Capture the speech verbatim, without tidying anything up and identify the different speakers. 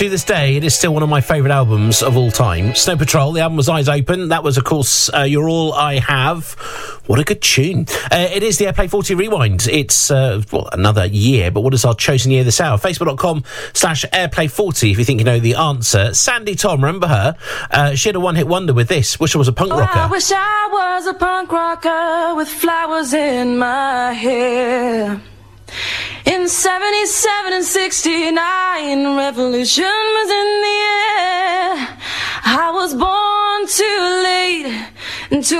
Speaker 1: To this day, it is still one of my favourite albums of all time. Snow Patrol, the album was Eyes Open. That was, of course, uh, You're All I Have. What a good tune. Uh, it is the Airplay forty Rewind. It's, uh, well, another year, but what is our chosen year this hour? Facebook.com slash Airplay forty if you think you know the answer. Sandy Tom, remember her? Uh, she had a one-hit wonder with this. Wish I was a punk rocker.
Speaker 2: Oh, I wish I was a punk rocker with flowers in my hair. In seventy-seven and sixty-nine, revolution was in the air. I was born too late and too